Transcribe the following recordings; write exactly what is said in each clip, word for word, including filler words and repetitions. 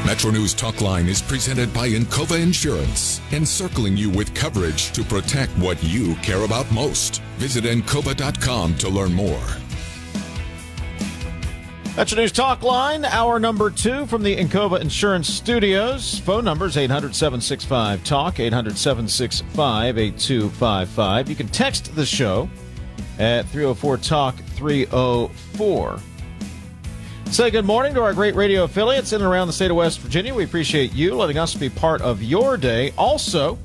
Metro News Talkline is presented by Encova Insurance, encircling you with coverage to protect what you care about most. Visit encova dot com to learn more. Metro News Talkline, hour number two from the Encova Insurance Studios. Phone numbers eight hundred, seven six five, talk, eight hundred, seven six five, eight two five five. You can text the show at three oh four talk, three oh four. Say good morning to our great radio affiliates in and around the state of West Virginia. We appreciate you letting us be part of your day. Also,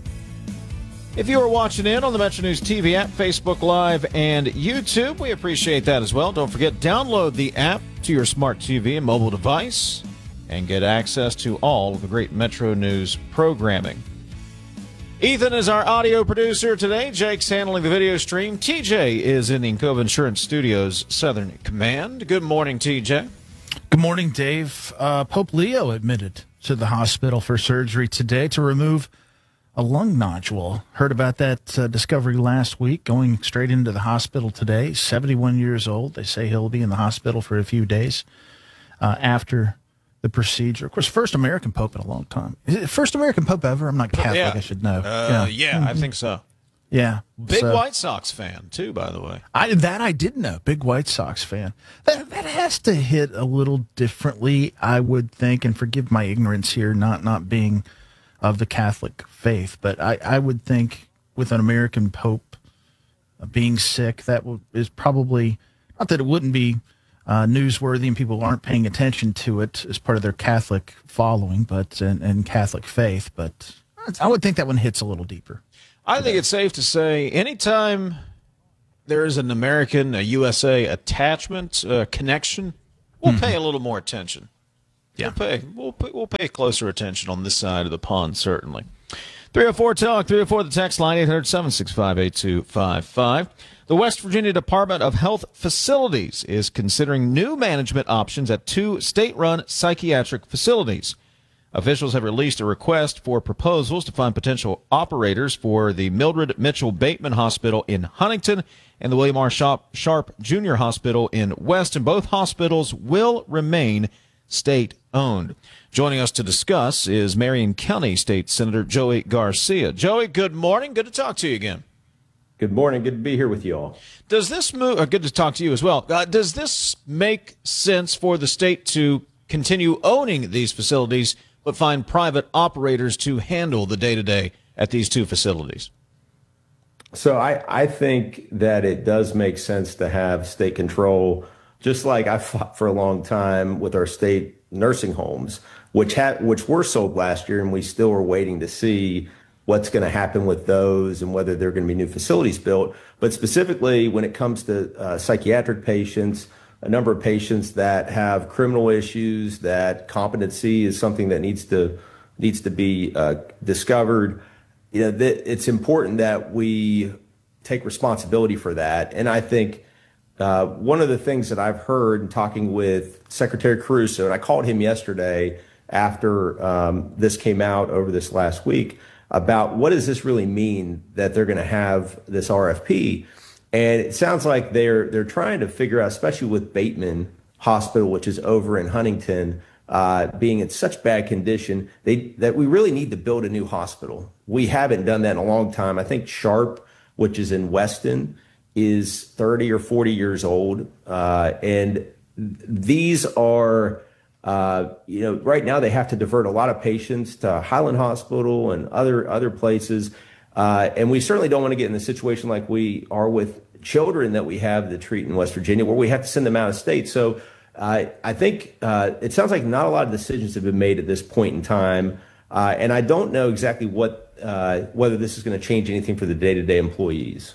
if you are watching in on the Metro News T V app, Facebook Live, and YouTube, we appreciate that as well. Don't forget, download the app to your smart T V and mobile device and get access to all of the great Metro News programming. Ethan is our audio producer today. Jake's handling the video stream. T J is in the Encova Insurance Studios Southern Command. Good morning, T J. Good morning, Dave. Uh, Pope Leo admitted to the hospital for surgery today to remove a lung nodule. Heard about that uh, discovery last week, going straight into the hospital today. seventy-one years old. They say he'll be in the hospital for a few days uh, after the procedure. Of course, first American Pope in a long time. Is it first American Pope ever? I'm not Catholic, yeah. I should know. Uh, yeah, yeah mm-hmm. I think so. Yeah. Big so, White Sox fan, too, by the way. I, that I did know. Big White Sox fan. That, that has to hit a little differently, I would think, and forgive my ignorance here, not, not being of the Catholic faith, but I, I would think with an American Pope uh, being sick, that w- is probably, not that it wouldn't be uh, newsworthy and people aren't paying attention to it as part of their Catholic following but and, and Catholic faith, but I would think that one hits a little deeper. I think it's safe to say anytime there is an American, a U S A attachment, uh, connection, we'll mm-hmm. pay a little more attention. Yeah. We'll pay, we'll, pay, we'll pay closer attention on this side of the pond, certainly. three oh four talk, three oh four the text line, eight hundred, seven six five, eight two five five. The West Virginia Department of Health Facilities is considering new management options at two state-run psychiatric facilities. Officials have released a request for proposals to find potential operators for the Mildred Mitchell Bateman Hospital in Huntington and the William R. Sharp Junior Hospital in West, and both hospitals will remain state-owned. Joining us to discuss is Marion County State Senator Joey Garcia. Joey, good morning. Good to talk to you again. Good morning. Good to be here with you all. Does this move, uh, good to talk to you as well. Uh, does this make sense for the state to continue owning these facilities but find private operators to handle the day-to-day at these two facilities? So I, I think that it does make sense to have state control, just like I fought for a long time with our state nursing homes, which had which were sold last year, and we still are waiting to see what's going to happen with those and whether there are going to be new facilities built. But specifically when it comes to uh, psychiatric patients, a number of patients that have criminal issues, that competency is something that needs to needs to be uh, discovered. You know, th- it's important that we take responsibility for that. And I think uh, one of the things that I've heard in talking with Secretary Caruso, and I called him yesterday after um, this came out over this last week, about what does this really mean that they're going to have this R F P. And it sounds like they're they're trying to figure out, especially with Bateman Hospital, which is over in Huntington, uh, being in such bad condition, they that we really need to build a new hospital. We haven't done that in a long time. I think Sharp, which is in Weston, is thirty or forty years old. Uh, and these are, uh, you know, right now they have to divert a lot of patients to Highland Hospital and other other places. Uh, and we certainly don't want to get in a situation like we are with children that we have that treat in West Virginia, where we have to send them out of state. So uh, I think uh, it sounds like not a lot of decisions have been made at this point in time. Uh, and I don't know exactly what uh, whether this is going to change anything for the day-to-day employees.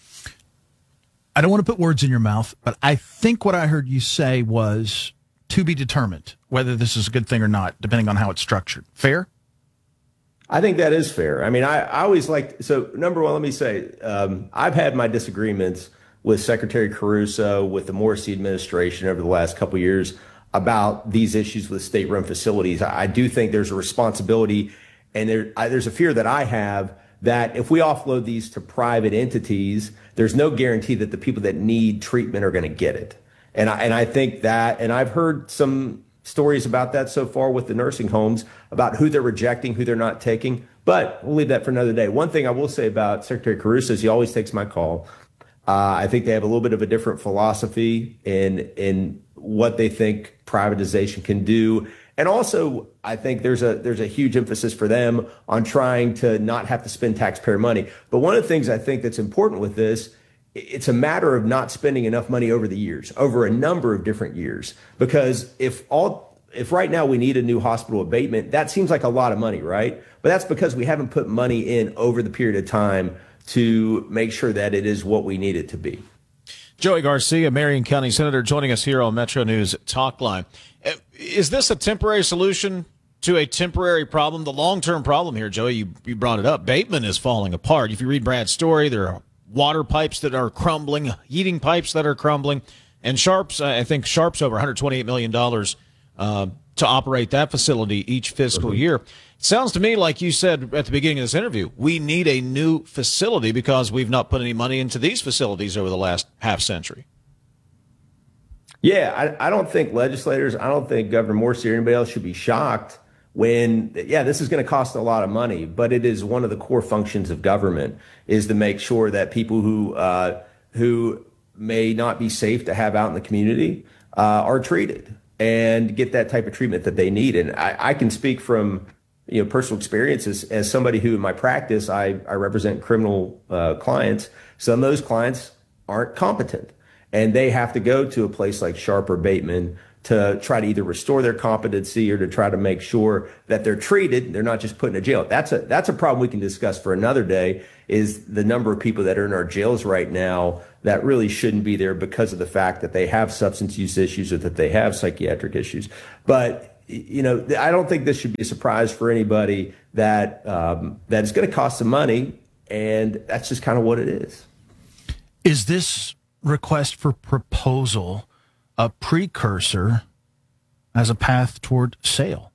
I don't want to put words in your mouth, but I think what I heard you say was to be determined whether this is a good thing or not, depending on how it's structured. Fair? I think that is fair. I mean, I, I always like, so number one, let me say, um, I've had my disagreements with Secretary Caruso, with the Morrissey administration over the last couple of years about these issues with state-run facilities. I, I do think there's a responsibility, and there, I, there's a fear that I have that if we offload these to private entities, there's no guarantee that the people that need treatment are going to get it. And I, and I think that, and I've heard some stories about that so far with the nursing homes, about who they're rejecting, who they're not taking. But we'll leave that for another day. One thing I will say about Secretary Caruso is he always takes my call. Uh, I think they have a little bit of a different philosophy in in what they think privatization can do. And also, I think there's a there's a huge emphasis for them on trying to not have to spend taxpayer money. But one of the things I think that's important with this, it's a matter of not spending enough money over the years, over a number of different years. Because if all if right now we need a new hospital abatement, that seems like a lot of money, right? But that's because we haven't put money in over the period of time to make sure that it is what we need it to be. Joey Garcia, Marion County Senator, joining us here on Metro News Talk Line. Is this a temporary solution to a temporary problem? The long-term problem here, Joey, you, you brought it up. Bateman is falling apart. If you read Brad's story, there are water pipes that are crumbling, heating pipes that are crumbling, and Sharps, I think Sharps over one hundred twenty-eight million dollars uh, to operate that facility each fiscal mm-hmm. year. It sounds to me like you said at the beginning of this interview, we need a new facility because we've not put any money into these facilities over the last half century. Yeah, I, I don't think legislators, I don't think Governor Morsi or anybody else should be shocked when, yeah, this is going to cost a lot of money, but it is one of the core functions of government is to make sure that people who uh, who may not be safe to have out in the community uh, are treated and get that type of treatment that they need. And I, I can speak from you know personal experiences as somebody who in my practice, I, I represent criminal uh, clients. Some of those clients aren't competent. And they have to go to a place like Sharp or Bateman to try to either restore their competency or to try to make sure that they're treated. They're not just put in a jail. That's a that's a problem we can discuss for another day, is the number of people that are in our jails right now that really shouldn't be there because of the fact that they have substance use issues or that they have psychiatric issues. But, you know, I don't think this should be a surprise for anybody that um, that it's going to cost some money. And that's just kind of what it is. Is this request for proposal a precursor as a path toward sale?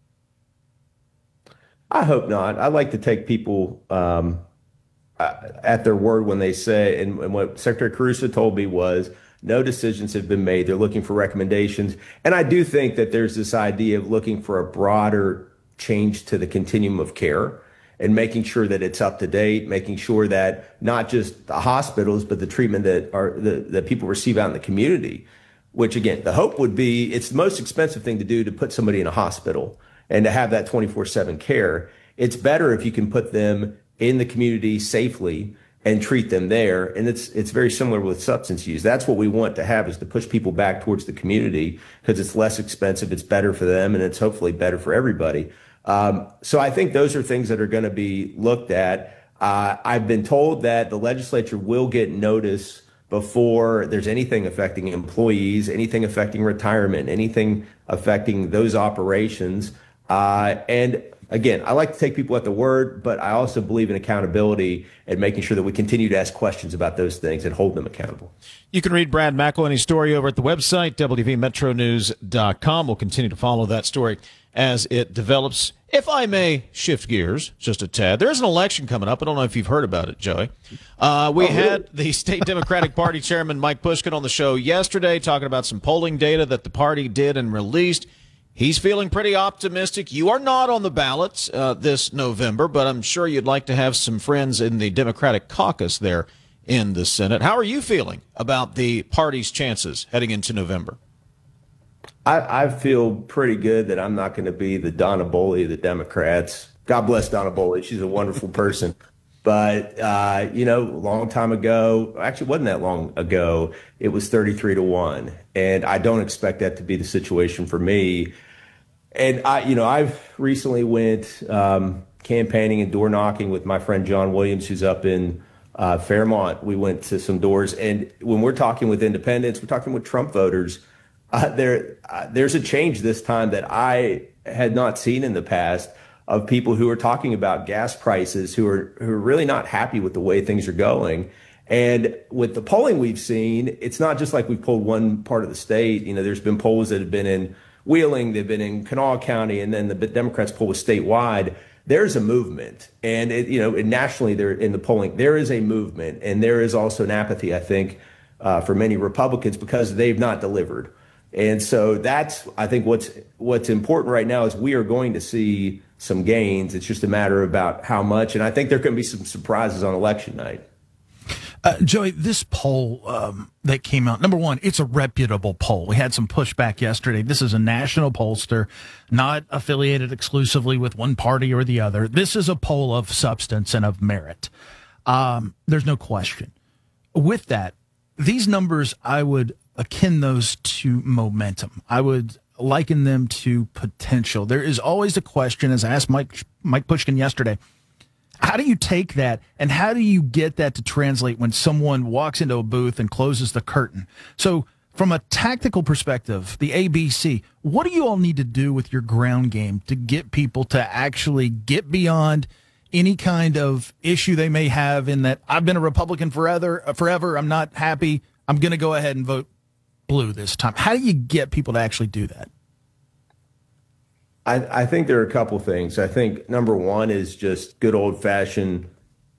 I hope not. I like to take people um, at their word when they say, and, and what Secretary Caruso told me was no decisions have been made. They're looking for recommendations. And I do think that there's this idea of looking for a broader change to the continuum of care and making sure that it's up to date, making sure that not just the hospitals, but the treatment that are the, that people receive out in the community, which again, the hope would be it's the most expensive thing to do to put somebody in a hospital and to have that twenty-four seven care. It's better if you can put them in the community safely and treat them there. And it's it's very similar with substance use. That's what we want to have, is to push people back towards the community because it's less expensive, it's better for them, and it's hopefully better for everybody. Um, so I think those are things that are going to be looked at. Uh, I've been told that the legislature will get notice before there's anything affecting employees, anything affecting retirement, anything affecting those operations. Uh, and again, I like to take people at the word, but I also believe in accountability and making sure that we continue to ask questions about those things and hold them accountable. You can read Brad McElhenney's story over at the website, W V metro news dot com. We'll continue to follow that story as it develops. If I may shift gears just a tad, there's an election coming up. I don't know if you've heard about it, Joey. Uh, we oh, really? had the state Democratic Party chairman, Mike Pushkin, on the show yesterday talking about some polling data that the party did and released. He's feeling pretty optimistic. You are not on the ballot uh, this November, but I'm sure you'd like to have some friends in the Democratic caucus there in the Senate. How are you feeling about the party's chances heading into November? I, I feel pretty good that I'm not going to be the Donna Boley of the Democrats. God bless Donna Boley. She's a wonderful person. But, uh, you know, a long time ago, actually it wasn't that long ago, it was thirty-three to one. And I don't expect that to be the situation for me. And, I, you know, I've recently went um, campaigning and door knocking with my friend John Williams, who's up in uh, Fairmont. We went to some doors. And when we're talking with independents, we're talking with Trump voters. Uh, there, uh, there's a change this time that I had not seen in the past, of people who are talking about gas prices, who are who are really not happy with the way things are going. And with the polling we've seen, it's not just like we've polled one part of the state. You know, there's been polls that have been in Wheeling, they've been in Kanawha County, and then the Democrats poll was statewide. There's a movement, and it, you know, and nationally, there in the polling, there is a movement, and there is also an apathy, I think, uh, for many Republicans because they've not delivered. And so that's, I think what's what's important right now is we are going to see some gains. It's just a matter about how much. And I think there can be some surprises on election night. Uh, Joey, this poll um, that came out, number one, it's a reputable poll. We had some pushback yesterday. This is a national pollster, not affiliated exclusively with one party or the other. This is a poll of substance and of merit. Um, there's no question. With that, these numbers, I would akin those to momentum. I would liken them to potential. There is always a question, as I asked Mike Mike Pushkin yesterday, how do you take that and how do you get that to translate when someone walks into a booth and closes the curtain? So from a tactical perspective, the A B C, what do you all need to do with your ground game to get people to actually get beyond any kind of issue they may have in that I've been a Republican forever, forever, I'm not happy, I'm going to go ahead and vote blue this time? How do you get people to actually do that? I, I think there are a couple things. I think number one is just good old fashioned,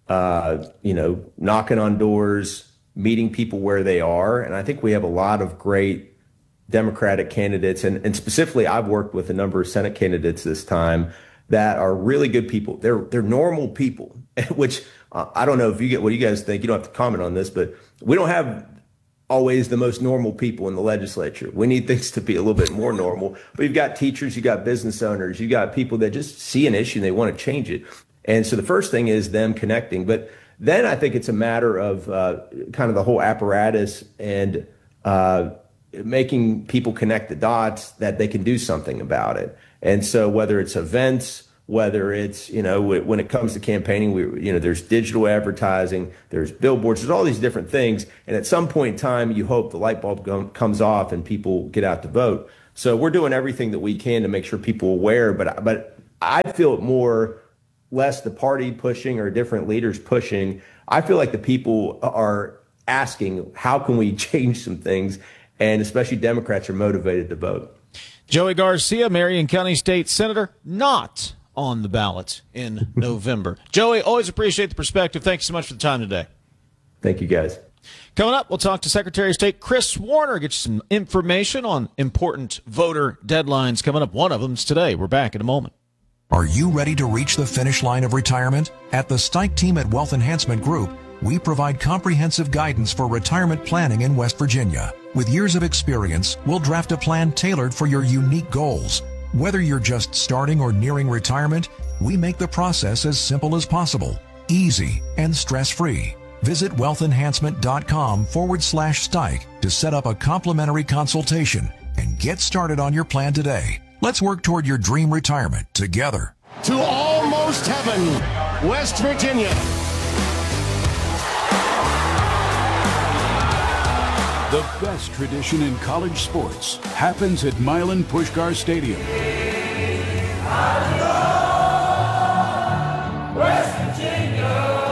uh, you know, knocking on doors, meeting people where they are. And I think we have a lot of great Democratic candidates. And, and specifically, I've worked with a number of Senate candidates this time that are really good people. They're they're normal people, which uh, I don't know if you get what you guys think. You don't have to comment on this, but we don't have always the most normal people in the legislature. We need things to be a little bit more normal. But you've got teachers, you got business owners, you got people that just see an issue and they want to change it. And so the first thing is them connecting. But then I think it's a matter of uh, kind of the whole apparatus and uh, making people connect the dots that they can do something about it. And so whether it's events, whether it's, you know, when it comes to campaigning, we, you know, there's digital advertising, there's billboards, there's all these different things. And at some point in time, you hope the light bulb go, comes off and people get out to vote. So we're doing everything that we can to make sure people are aware. But, but I feel more, less the party pushing or different leaders pushing. I feel like the people are asking, how can we change some things? And especially Democrats are motivated to vote. Joey Garcia, Marion County State Senator, not on the ballot in November. Joey, always appreciate the perspective. Thanks so much for the time today. Thank you, guys. Coming up, we'll talk to Secretary of State Chris Warner, get you some information on important voter deadlines coming up. One of them's today. We're back in a moment. Are you ready to reach the finish line of retirement? At the Stike team at Wealth Enhancement Group, we provide comprehensive guidance for retirement planning in West Virginia. With years of experience, we'll draft a plan tailored for your unique goals. Whether you're just starting or nearing retirement, we make the process as simple as possible, easy, and stress-free. Visit wealthenhancement.com forward slash Stike to set up a complimentary consultation and get started on your plan today. Let's work toward your dream retirement together. To almost heaven, West Virginia. The best tradition in college sports happens at Milan Puskar Stadium. West Virginia,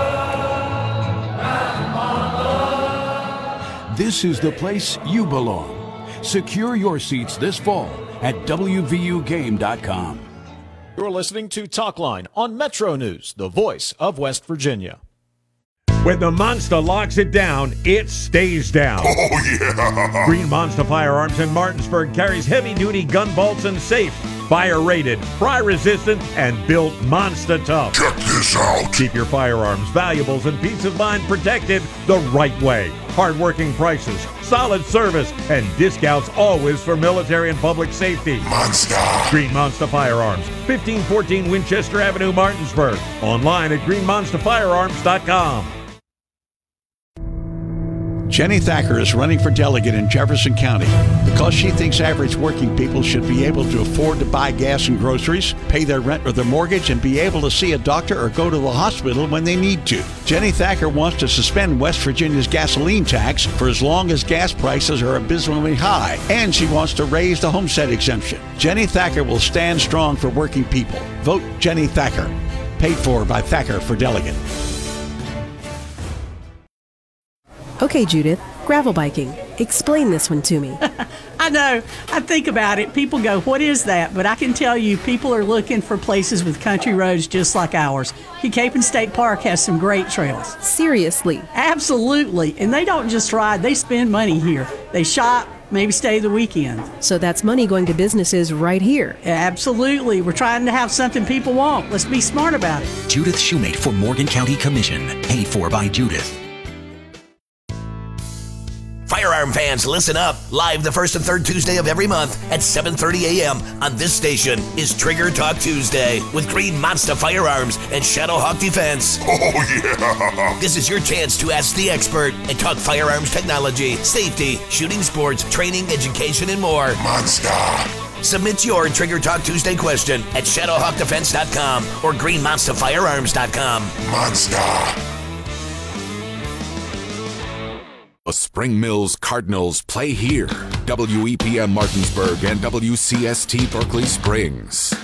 This is the place you belong. Secure your seats this fall at W V U game dot com. You're listening to Talkline on Metro News, the voice of West Virginia. When the Monster locks it down, it stays down. Oh, yeah! Green Monster Firearms in Martinsburg carries heavy-duty gun bolts and safe, fire-rated, fry-resistant, and built monster tough. Check this out. Keep your firearms, valuables, and peace of mind protected the right way. Hard-working prices, solid service, and discounts always for military and public safety. Monster. Green Monster Firearms, fifteen fourteen Winchester Avenue, Martinsburg. Online at green monster firearms dot com. Jenny Thacker is running for delegate in Jefferson County because she thinks average working people should be able to afford to buy gas and groceries, pay their rent or their mortgage, and be able to see a doctor or go to the hospital when they need to. Jenny Thacker wants to suspend West Virginia's gasoline tax for as long as gas prices are abysmally high, and she wants to raise the homestead exemption. Jenny Thacker will stand strong for working people. Vote Jenny Thacker. Paid for by Thacker for Delegate. Okay, Judith, gravel biking. Explain this one to me. I know. I think about it. People go, what is that? But I can tell you, people are looking for places with country roads just like ours. Capon State Park has some great trails. Seriously? Absolutely. And they don't just ride, they spend money here. They shop, maybe stay the weekend. So that's money going to businesses right here. Absolutely. We're trying to have something people want. Let's be smart about it. Judith Shoemate for Morgan County Commission. Paid for by Judith. Firearm fans, listen up. Live the first and third Tuesday of every month at seven thirty a.m. on this station is Trigger Talk Tuesday with Green Monster Firearms and Shadowhawk Defense. Oh, yeah. This is your chance to ask the expert and talk firearms technology, safety, shooting sports, training, education, and more. Monster. Submit your Trigger Talk Tuesday question at shadowhawk defense dot com or green monster firearms dot com. Monster. The Spring Mills Cardinals play here. W E P M Martinsburg and W C S T Berkeley Springs.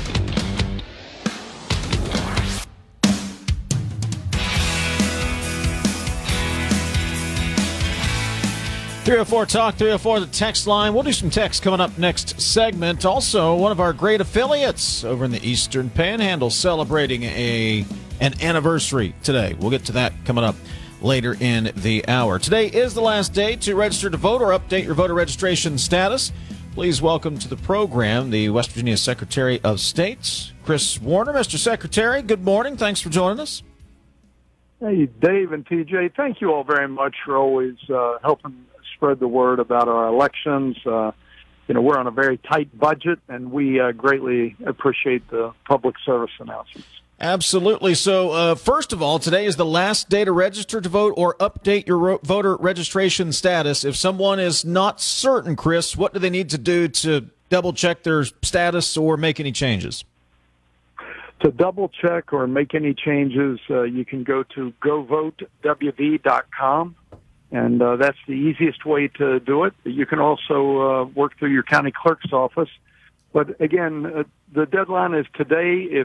three oh four Talk, three oh four the text line. We'll do some text coming up next segment. Also, one of our great affiliates over in the Eastern Panhandle celebrating a an anniversary today. We'll get to that coming up later in the hour. Today is the last day to register to vote or update your voter registration status. Please welcome to the program the West Virginia Secretary of State, Chris Warner. Mister Secretary, good morning. Thanks for joining us. Hey, Dave and T J, thank you all very much for always uh, helping spread the word about our elections. Uh, you know, we're on a very tight budget, and we uh, greatly appreciate the public service announcements. Absolutely. So, uh, first of all, today is the last day to register to vote or update your ro- voter registration status. If someone is not certain, Chris, what do they need to do to double-check their status or make any changes? To double-check or make any changes, uh, you can go to go vote W V dot com, and uh, that's the easiest way to do it. You can also uh, work through your county clerk's office. But again, uh, the deadline is today. If